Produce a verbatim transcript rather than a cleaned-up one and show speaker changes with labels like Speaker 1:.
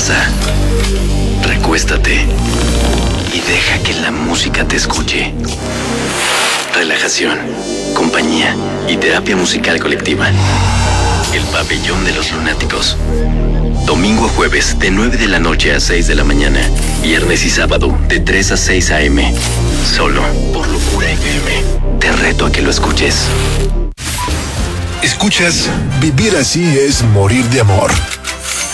Speaker 1: casa, recuéstate y deja que la música te escuche. Relajación, compañía y terapia musical colectiva. El Pabellón de los Lunáticos. Domingo a jueves de nueve de la noche a seis de la mañana. Viernes y sábado de tres a seis a eme. Solo por Locura F M. Te reto a que lo escuches.
Speaker 2: Escuchas Vivir así es morir de amor.